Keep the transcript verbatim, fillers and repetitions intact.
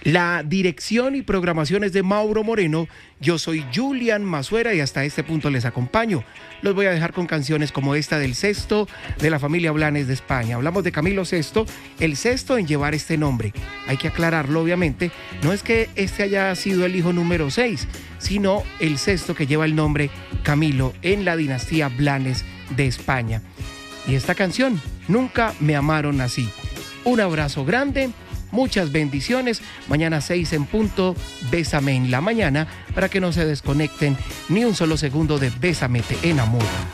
La dirección y programación es de Mauro Moreno. Yo soy Julian Mazuera y hasta este punto les acompaño. Los voy a dejar con canciones como esta del sexto de la familia Blanes de España. Hablamos de Camilo sexto, el sexto en llevar este nombre. Hay que aclararlo, obviamente. No es que este haya sido el hijo número seis, sino el sexto que lleva el nombre Camilo en la dinastía Blanes de España. Y esta canción, Nunca me amaron así. Un abrazo grande. Muchas bendiciones. Mañana seis en punto, Bésame en la mañana, para que no se desconecten ni un solo segundo de Bésame, te enamoro.